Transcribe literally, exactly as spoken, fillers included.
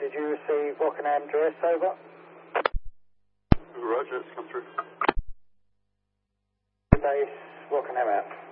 did you receive Rockingham address, over? Roger, it's come through. Base, Rockingham out.